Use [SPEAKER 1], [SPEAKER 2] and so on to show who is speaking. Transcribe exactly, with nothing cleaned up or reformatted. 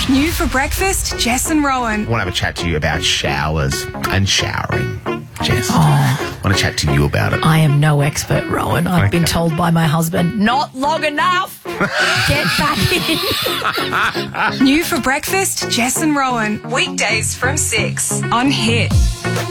[SPEAKER 1] New for breakfast, Jess and Rowan.
[SPEAKER 2] I want to have a chat to you about showers and showering. Jess,
[SPEAKER 3] Oh.
[SPEAKER 2] I want to chat to you about it.
[SPEAKER 3] I am no expert, Rowan. I've been
[SPEAKER 2] Okay.
[SPEAKER 3] told by my husband, not long enough. Get back in.
[SPEAKER 1] New for breakfast, Jess and Rowan. Weekdays from six on Hit.